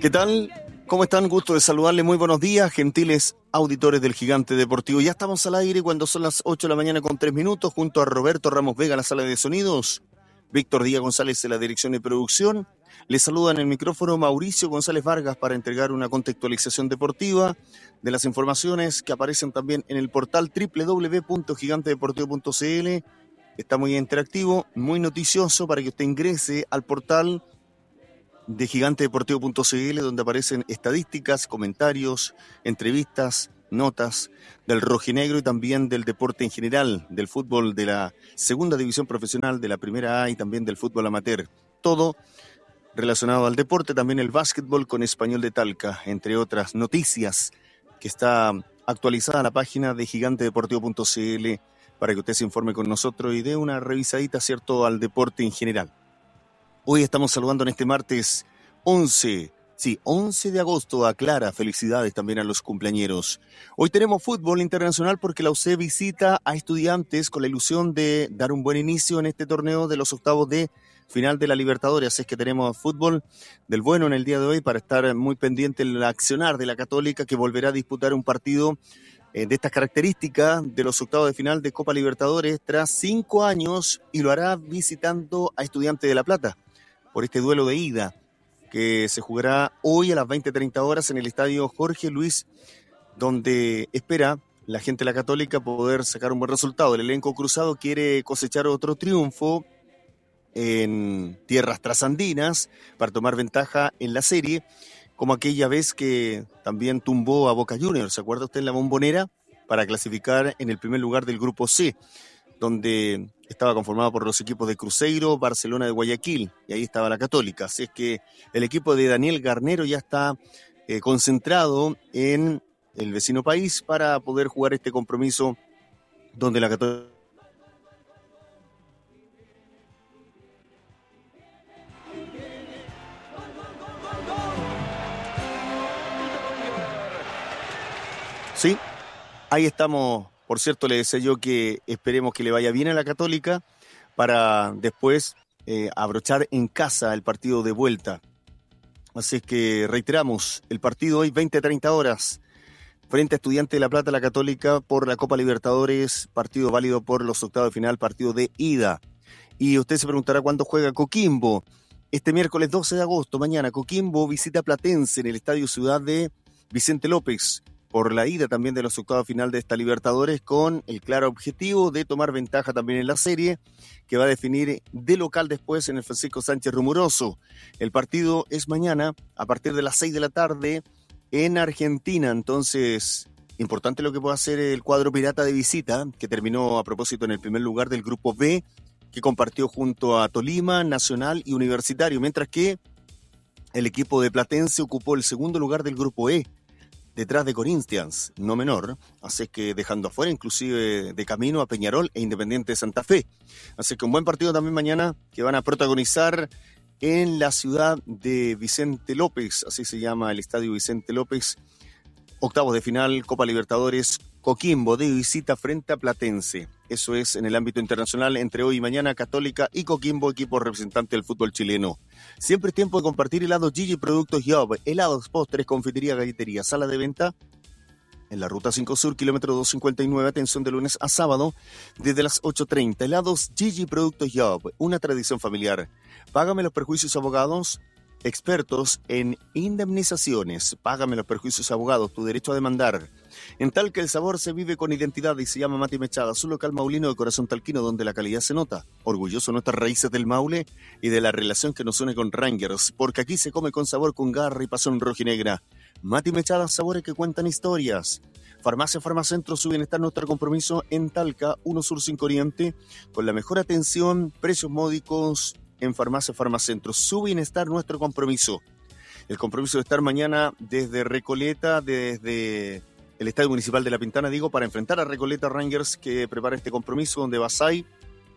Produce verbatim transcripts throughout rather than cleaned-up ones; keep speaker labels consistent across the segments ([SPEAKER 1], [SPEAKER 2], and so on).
[SPEAKER 1] ¿Qué tal? ¿Cómo están? Gusto de saludarles. Muy buenos días, gentiles auditores del Gigante Deportivo. Ya estamos al aire cuando son las ocho de la mañana con tres minutos, junto a Roberto Ramos Vega en la sala de sonidos, Víctor Díaz González en la dirección de producción. Les saluda en el micrófono Mauricio González Vargas para entregar una contextualización deportiva de las informaciones que aparecen también en el portal doble u doble u doble u punto gigante deportivo punto c l. Está muy interactivo, muy noticioso para que usted ingrese al portal de gigante deportivo punto c l, donde aparecen estadísticas, comentarios, entrevistas, notas del rojinegro y también del deporte en general, del fútbol de la segunda división profesional, de la primera A y también del fútbol amateur. Todo relacionado al deporte, también el básquetbol con Español de Talca, entre otras noticias que está actualizada la página de gigante deportivo punto c l para que usted se informe con nosotros y dé una revisadita, ¿cierto?, al deporte en general. Hoy estamos saludando en este martes once, sí, once de agosto a Clara. Felicidades también a los cumpleañeros. Hoy tenemos fútbol internacional porque la U C visita a Estudiantes con la ilusión de dar un buen inicio en este torneo de los octavos de final de la Libertadores. Así es que tenemos fútbol del bueno en el día de hoy para estar muy pendiente del accionar de la Católica, que volverá a disputar un partido de estas características de los octavos de final de Copa Libertadores tras cinco años, y lo hará visitando a Estudiantes de La Plata por este duelo de ida que se jugará hoy a las veinte treinta horas en el estadio Jorge Luis, donde espera la gente de la Católica poder sacar un buen resultado. El elenco cruzado quiere cosechar otro triunfo en tierras trasandinas para tomar ventaja en la serie, como aquella vez que también tumbó a Boca Juniors, ¿se acuerda usted, en la Bombonera?, para clasificar en el primer lugar del grupo C, donde estaba conformado por los equipos de Cruzeiro, Barcelona de Guayaquil, y ahí estaba la Católica. Así es que el equipo de Daniel Garnero ya está eh, concentrado en el vecino país para poder jugar este compromiso donde la Católica... Sí, ahí estamos. Por cierto, le decía yo que esperemos que le vaya bien a la Católica para después eh, abrochar en casa el partido de vuelta. Así es que reiteramos, el partido hoy veinte treinta horas frente a Estudiantes de La Plata, la Católica, por la Copa Libertadores, partido válido por los octavos de final, partido de ida. Y usted se preguntará cuándo juega Coquimbo. Este miércoles doce de agosto, mañana, Coquimbo visita Platense en el Estadio Ciudad de Vicente López, por la ida también de los octavos final de esta Libertadores, con el claro objetivo de tomar ventaja también en la serie, que va a definir de local después en el Francisco Sánchez Rumoroso. El partido es mañana a partir de las seis de la tarde en Argentina. Entonces, importante lo que pueda hacer el cuadro pirata de visita, que terminó a propósito en el primer lugar del grupo B, que compartió junto a Tolima, Nacional y Universitario, mientras que el equipo de Platense ocupó el segundo lugar del grupo E, detrás de Corinthians, no menor, así que dejando afuera inclusive de camino a Peñarol e Independiente de Santa Fe. Así que un buen partido también mañana que van a protagonizar en la ciudad de Vicente López, así se llama el estadio Vicente López, octavos de final, Copa Libertadores, Coquimbo de visita frente a Platense. Eso es en el ámbito internacional entre hoy y mañana, Católica y Coquimbo, equipo representante del fútbol chileno. Siempre es tiempo de compartir helados Gigi Productos Job, helados, postres, confitería, galletería, sala de venta en la Ruta cinco Sur, kilómetro doscientos cincuenta y nueve, atención de lunes a sábado, desde las ocho treinta. Helados Gigi Productos Job, una tradición familiar. Págame los perjuicios, abogados, expertos en indemnizaciones. Págame los perjuicios, abogados, tu derecho a demandar. En Talca el sabor se vive con identidad y se llama Mati Mechada, su local maulino de corazón talquino donde la calidad se nota. Orgulloso de nuestras raíces del Maule y de la relación que nos une con Rangers, porque aquí se come con sabor, con garra y pasión rojinegra. Mati Mechada, sabores que cuentan historias. Farmacia Farmacentro, su bienestar, nuestro compromiso en Talca, uno Sur cinco Oriente, con la mejor atención, precios módicos en Farmacia Farmacentro. Su bienestar, nuestro compromiso. El compromiso de estar mañana desde Recoleta, desde el Estadio Municipal de La Pintana, digo, para enfrentar a Recoleta Rangers, que prepara este compromiso donde Basay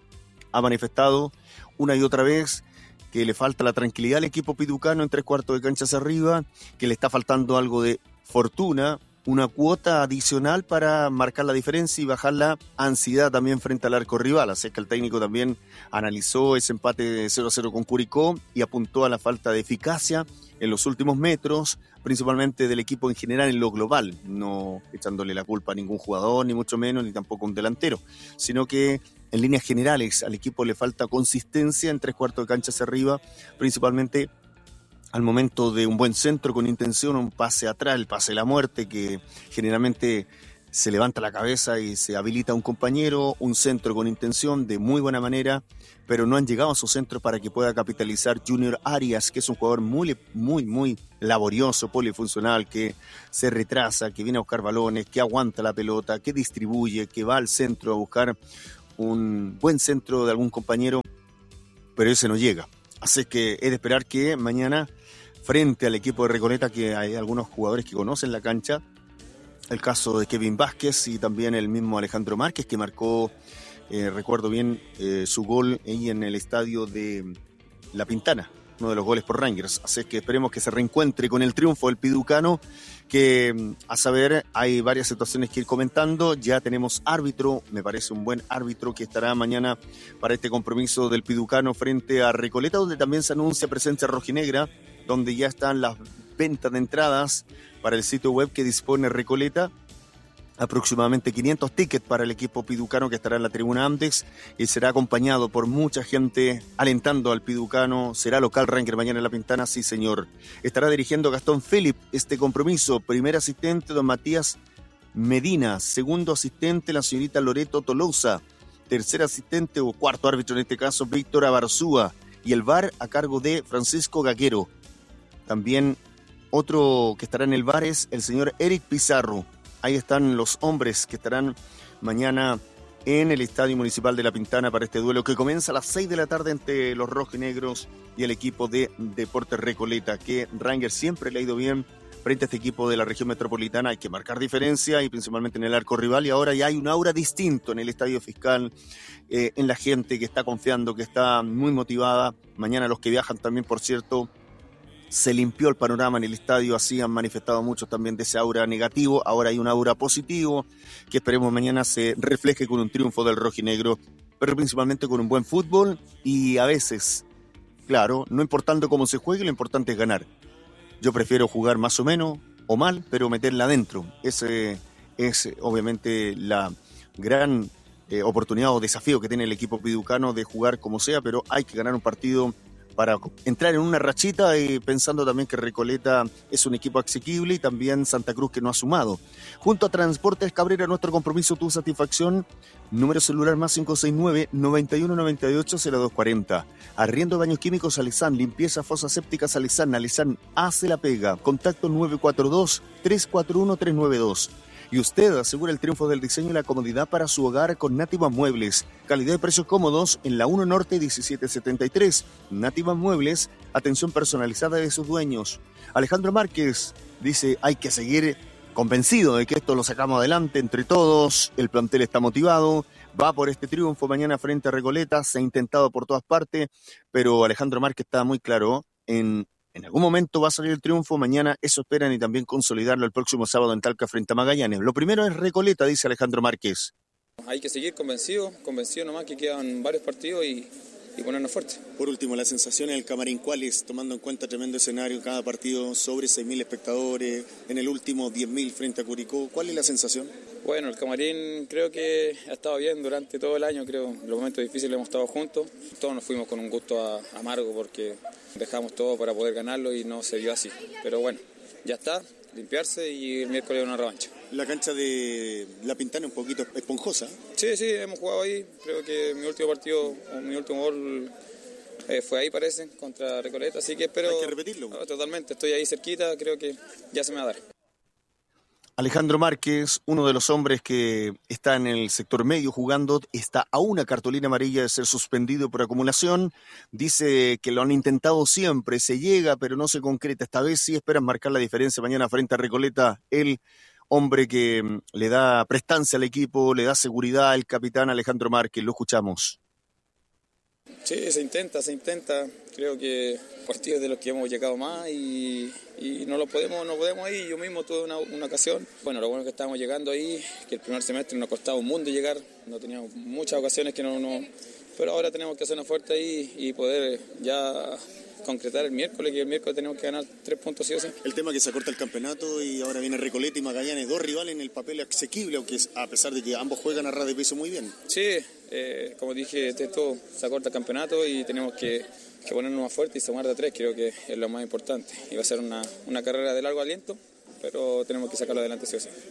[SPEAKER 1] ha manifestado una y otra vez que le falta la tranquilidad al equipo piducano en tres cuartos de cancha hacia arriba, que le está faltando algo de fortuna una cuota adicional para marcar la diferencia y bajar la ansiedad también frente al arco rival. Así que el técnico también analizó ese empate cero a cero con Curicó y apuntó a la falta de eficacia en los últimos metros, principalmente del equipo en general en lo global, no echándole la culpa a ningún jugador, ni mucho menos, ni tampoco a un delantero, sino que en líneas generales al equipo le falta consistencia en tres cuartos de cancha hacia arriba, principalmente al momento de un buen centro con intención, un pase atrás, el pase de la muerte, que generalmente se levanta la cabeza y se habilita a un compañero, un centro con intención de muy buena manera, pero no han llegado a su centro para que pueda capitalizar Junior Arias, que es un jugador muy, muy, muy laborioso, polifuncional, que se retrasa, que viene a buscar balones, que aguanta la pelota, que distribuye, que va al centro a buscar un buen centro de algún compañero, pero ese no llega. Así que es de esperar que mañana, frente al equipo de Recoleta, que hay algunos jugadores que conocen la cancha, el caso de Kevin Vázquez y también el mismo Alejandro Márquez, que marcó, eh, recuerdo bien, eh, su gol ahí en el estadio de La Pintana, uno de los goles por Rangers. Así que esperemos que se reencuentre con el triunfo del Piducano, que a saber, hay varias situaciones que ir comentando. Ya tenemos árbitro, me parece un buen árbitro que estará mañana para este compromiso del Piducano frente a Recoleta, donde también se anuncia presencia rojinegra, donde ya están las ventas de entradas para el sitio web que dispone Recoleta. Aproximadamente quinientos tickets para el equipo piducano que estará en la tribuna Andes y será acompañado por mucha gente alentando al Piducano. Será local Ranger mañana en La Pintana, sí señor. Estará dirigiendo Gastón Felipe este compromiso. Primer asistente don Matías Medina. Segundo asistente la señorita Loreto Tolosa. Tercer asistente o cuarto árbitro en este caso Víctor Abarzúa. Y el V A R a cargo de Francisco Gaguero. También otro que estará en el V A R es el señor Eric Pizarro. Ahí están los hombres que estarán mañana en el Estadio Municipal de La Pintana para este duelo que comienza a las seis de la tarde entre los rojinegros y el equipo de Deportes Recoleta, que Rangers siempre le ha ido bien frente a este equipo de la región metropolitana. Hay que marcar diferencia y principalmente en el arco rival, y ahora ya hay un aura distinto en el Estadio Fiscal, eh, en la gente que está confiando, que está muy motivada. Mañana los que viajan también, por cierto, se limpió el panorama en el estadio, así han manifestado muchos también de ese aura negativo. Ahora hay un aura positivo que esperemos mañana se refleje con un triunfo del rojinegro, pero principalmente con un buen fútbol y a veces, claro, no importando cómo se juegue, lo importante es ganar. Yo prefiero jugar más o menos o mal, pero meterla adentro. Ese es obviamente la gran eh, oportunidad o desafío que tiene el equipo piducano de jugar como sea, pero hay que ganar un partido para entrar en una rachita, y pensando también que Recoleta es un equipo asequible y también Santa Cruz que no ha sumado. Junto a Transportes Cabrera, nuestro compromiso, tu satisfacción. Número celular más cinco seis nueve, noventa y uno noventa y ocho, cero dos cuarenta. Arriendo de baños químicos Alesán, limpieza fosas sépticas Alesán, Alesán hace la pega. Contacto nueve cuatro dos, tres cuatro uno, tres nueve dos. Y usted asegura el triunfo del diseño y la comodidad para su hogar con Nativa Muebles. Calidad y precios cómodos en la uno Norte diecisiete setenta y tres. Nativa Muebles, atención personalizada de sus dueños. Alejandro Márquez dice, hay que seguir convencido de que esto lo sacamos adelante entre todos. El plantel está motivado, va por este triunfo mañana frente a Recoleta. Se ha intentado por todas partes, pero Alejandro Márquez está muy claro en... En algún momento va a salir el triunfo, mañana eso esperan, y también consolidarlo el próximo sábado en Talca frente a Magallanes. Lo primero es Recoleta, dice Alejandro Márquez.
[SPEAKER 2] Hay que seguir convencido, convencido nomás que quedan varios partidos y, y ponernos fuertes.
[SPEAKER 1] Por último, la sensación en el camarín, ¿cuál es? Tomando en cuenta tremendo escenario, cada partido sobre seis mil espectadores, en el último diez mil frente a Curicó, ¿cuál es la sensación?
[SPEAKER 2] Bueno, el camarín creo que ha estado bien durante todo el año, creo, en los momentos difíciles hemos estado juntos, todos nos fuimos con un gusto a, amargo porque dejamos todo para poder ganarlo y no se dio así, pero bueno, ya está, limpiarse y el miércoles una revancha.
[SPEAKER 1] La cancha de La Pintana un poquito esponjosa.
[SPEAKER 2] Sí, sí, hemos jugado ahí, creo que mi último partido, mi último gol eh, fue ahí parece, contra Recoleta, así que espero...
[SPEAKER 1] Hay que repetirlo.
[SPEAKER 2] No, totalmente, estoy ahí cerquita, creo que ya se me va a dar.
[SPEAKER 1] Alejandro Márquez, uno de los hombres que está en el sector medio jugando, está a una cartulina amarilla de ser suspendido por acumulación. Dice que lo han intentado siempre, se llega, pero no se concreta. Esta vez sí esperan marcar la diferencia mañana frente a Recoleta. El hombre que le da prestancia al equipo, le da seguridad al capitán Alejandro Márquez. Lo escuchamos.
[SPEAKER 2] Sí, se intenta, se intenta. Creo que partidos de los que hemos llegado más y, y no lo podemos, no podemos ir. Yo mismo tuve una, una ocasión. Bueno, lo bueno es que estábamos llegando ahí, que el primer semestre nos costaba un mundo llegar. No teníamos muchas ocasiones que no, no pero ahora tenemos que hacernos fuerte ahí y poder ya concretar el miércoles, que el miércoles tenemos que ganar tres puntos sí o sí.
[SPEAKER 1] El tema que se acorta el campeonato y ahora viene Recoleta y Magallanes, dos rivales en el papel asequible, aunque es, a pesar de que ambos juegan a ras de peso muy bien.
[SPEAKER 2] Sí, eh, como dije, esto se acorta el campeonato y tenemos que, que ponernos más fuerte y sumar de tres, creo que es lo más importante. Y va a ser una, una carrera de largo aliento, pero tenemos que sacarlo adelante sí o sí.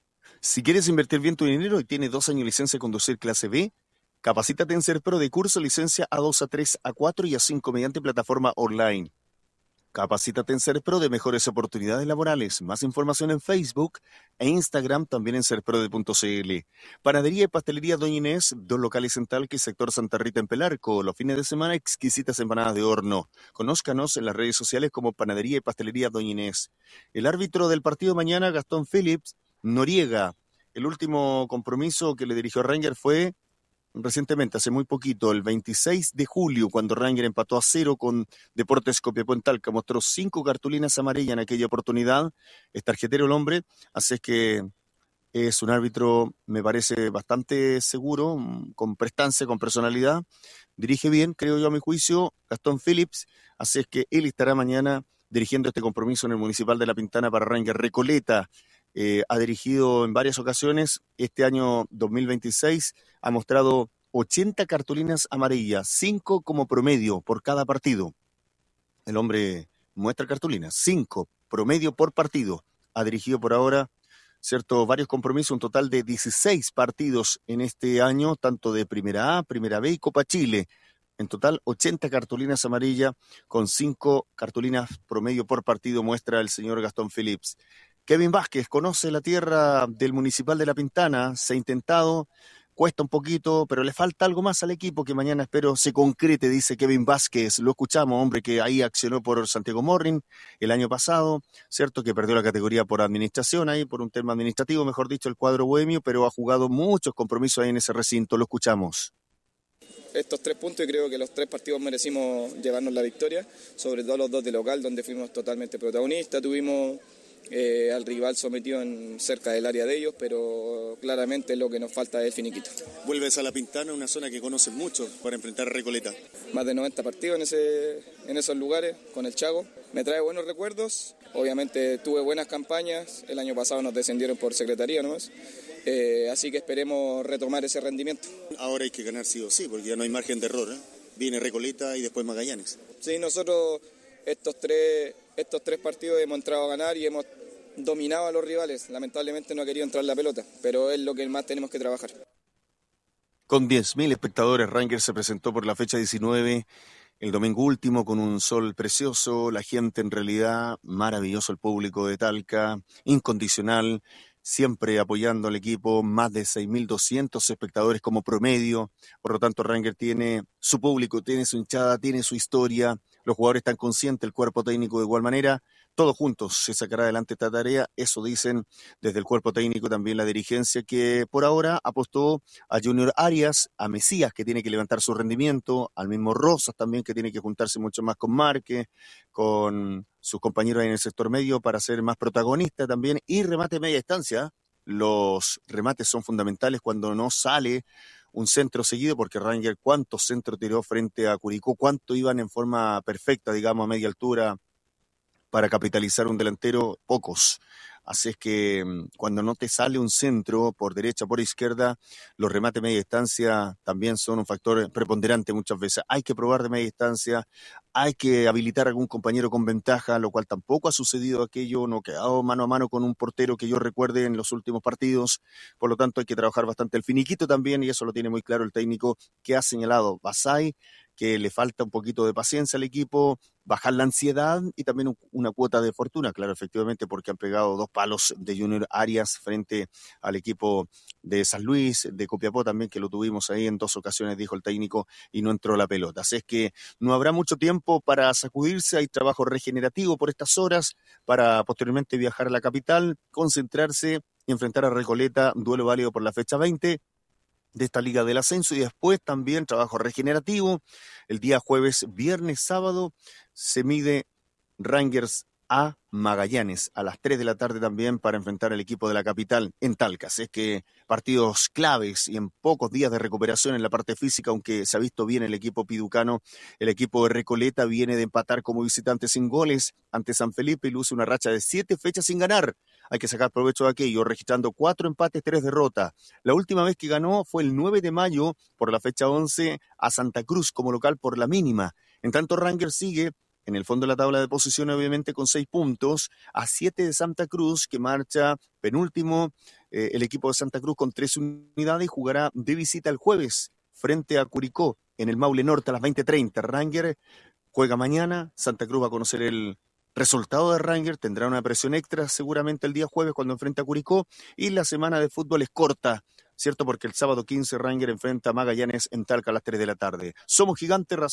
[SPEAKER 1] Si quieres invertir bien tu dinero y tienes dos años de licencia de conducir clase B, capacítate en SERPRO de curso licencia A dos, A tres, A cuatro y A cinco mediante plataforma online. Capacítate en SERPRO de mejores oportunidades laborales. Más información en Facebook e Instagram, también en serprode punto c l. Panadería y pastelería Doña Inés, dos locales en Talca y sector Santa Rita en Pelarco. Los fines de semana, exquisitas empanadas de horno. Conózcanos en las redes sociales como Panadería y Pastelería Doña Inés. El árbitro del partido mañana, Gastón Phillips Noriega. El último compromiso que le dirigió a Ranger fue recientemente, hace muy poquito, el veintiséis de julio, cuando Ranger empató a cero con Deportes Copiapó en Talca, mostró cinco cartulinas amarillas en aquella oportunidad, es tarjetero el hombre, así es que es un árbitro, me parece, bastante seguro, con prestancia, con personalidad, dirige bien, creo yo a mi juicio, Gastón Phillips, así es que él estará mañana dirigiendo este compromiso en el Municipal de La Pintana para Ranger. Recoleta Eh, ha dirigido en varias ocasiones. Este año dos mil veintiséis ha mostrado ochenta cartulinas amarillas, cinco como promedio por cada partido. El hombre muestra cartulinas, cinco promedio por partido. Ha dirigido por ahora, cierto, varios compromisos, un total de dieciséis partidos en este año, tanto de Primera A, Primera B y Copa Chile. En total, ochenta cartulinas amarillas con cinco cartulinas promedio por partido muestra el señor Gastón Phillips. Kevin Vázquez conoce la tierra del Municipal de La Pintana, se ha intentado, cuesta un poquito, pero le falta algo más al equipo que mañana espero se concrete, dice Kevin Vázquez. Lo escuchamos, hombre que ahí accionó por Santiago Morning el año pasado, cierto que perdió la categoría por administración ahí, por un tema administrativo, mejor dicho, el cuadro bohemio, pero ha jugado muchos compromisos ahí en ese recinto, lo escuchamos.
[SPEAKER 2] Estos tres puntos y creo que los tres partidos merecimos llevarnos la victoria, sobre todo los dos de local, donde fuimos totalmente protagonistas, tuvimos Eh, al rival sometido en cerca del área de ellos, pero claramente lo que nos falta es el finiquito.
[SPEAKER 1] Vuelves a La Pintana, una zona que conoces mucho, para enfrentar a Recoleta.
[SPEAKER 2] Más de noventa partidos en, ese, en esos lugares con el Chago. Me trae buenos recuerdos, obviamente tuve buenas campañas, el año pasado nos descendieron por secretaría nomás, eh, así que esperemos retomar ese rendimiento.
[SPEAKER 1] Ahora hay que ganar sí o sí, porque ya no hay margen de error, ¿eh? Viene Recoleta y después Magallanes.
[SPEAKER 2] Sí, nosotros estos tres... Estos tres partidos hemos entrado a ganar y hemos dominado a los rivales. Lamentablemente no ha querido entrar la pelota, pero es lo que más tenemos que trabajar.
[SPEAKER 1] Con diez mil espectadores, Ranger se presentó por la fecha diecinueve, el domingo último, con un sol precioso, la gente en realidad, maravilloso el público de Talca, incondicional, siempre apoyando al equipo, más de seis mil doscientos espectadores como promedio, por lo tanto Ranger tiene su público, tiene su hinchada, tiene su historia, los jugadores están conscientes, el cuerpo técnico de igual manera, todos juntos se sacará adelante esta tarea, eso dicen desde el cuerpo técnico, también la dirigencia que por ahora apostó a Junior Arias, a Mesías que tiene que levantar su rendimiento, al mismo Rosas también que tiene que juntarse mucho más con Márquez, con sus compañeros en el sector medio para ser más protagonista también, y remate media distancia, los remates son fundamentales cuando no sale un centro seguido, porque Ranger cuántos centros tiró frente a Curicó, cuánto iban en forma perfecta, digamos, a media altura para capitalizar un delantero, pocos. Así es que cuando no te sale un centro por derecha, por izquierda, los remates de media distancia también son un factor preponderante muchas veces. Hay que probar de media distancia, hay que habilitar a algún compañero con ventaja, lo cual tampoco ha sucedido aquello, no ha quedado mano a mano con un portero que yo recuerde en los últimos partidos. Por lo tanto, hay que trabajar bastante el finiquito también, y eso lo tiene muy claro el técnico que ha señalado Basay, que le falta un poquito de paciencia al equipo, bajar la ansiedad y también una cuota de fortuna, claro, efectivamente, porque han pegado dos palos de Junior Arias frente al equipo de San Luis, de Copiapó también, que lo tuvimos ahí en dos ocasiones, dijo el técnico, y no entró la pelota. Así es que no habrá mucho tiempo para sacudirse, hay trabajo regenerativo por estas horas, para posteriormente viajar a la capital, concentrarse y enfrentar a Recoleta, duelo válido por la fecha veinte, de esta Liga del Ascenso, y después también trabajo regenerativo. El día jueves, viernes, sábado se mide Rangers a Magallanes a las tres de la tarde también para enfrentar al equipo de la capital en Talca. Así es que partidos claves y en pocos días de recuperación en la parte física, aunque se ha visto bien el equipo piducano. El equipo de Recoleta viene de empatar como visitante sin goles ante San Felipe y luce una racha de siete fechas sin ganar. Hay que sacar provecho de aquello, registrando cuatro empates, tres derrotas. La última vez que ganó fue el nueve de mayo por la fecha once a Santa Cruz como local por la mínima. En tanto, Rangers sigue en el fondo de la tabla de posiciones, obviamente, con seis puntos, a siete de Santa Cruz, que marcha penúltimo. Eh, el equipo de Santa Cruz con tres unidades y jugará de visita el jueves frente a Curicó en el Maule Norte a las veinte treinta. Rangers juega mañana, Santa Cruz va a conocer el resultado de Rangers, tendrá una presión extra seguramente el día jueves cuando enfrenta a Curicó, y la semana de fútbol es corta, ¿cierto? Porque el sábado quince Rangers enfrenta a Magallanes en Talca a las tres de la tarde. Somos Gigantes.